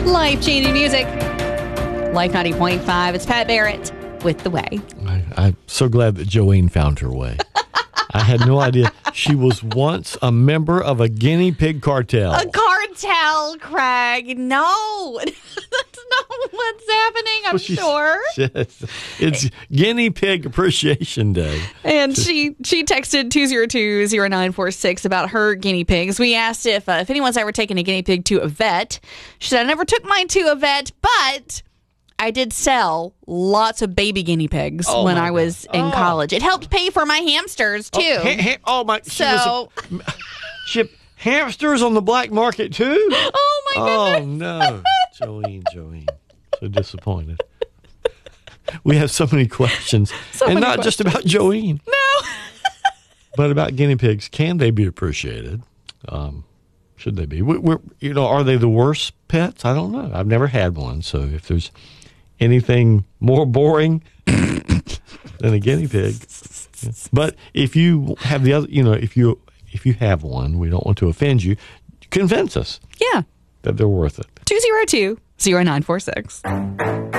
Life-changing music. Life 90.5. It's Pat Barrett with The Way. I'm so glad that Joanne found her way. I had no idea. She was once a member of a guinea pig cartel. A cartel, Craig. No. That's not what's happening, I'm sure. It's Guinea Pig Appreciation Day. And she texted 202-0946 about her guinea pigs. We asked if anyone's ever taken a guinea pig to a vet. She said, I never took mine to a vet, but I did sell lots of baby guinea pigs when I was in college. It helped pay for my hamsters, too. Hamsters on the black market, too? Oh, my goodness. Oh, no. Joanne. So disappointed. We have so many questions. Not just about Joanne. No. But about guinea pigs. Can they be appreciated? Should they be? Are they the worst pets? I don't know. I've never had one. So if there's anything more boring than a guinea pig. Yeah. But if you have the other, if you have one, we don't want to offend you, convince us. Yeah. That they're worth it. 202-0946.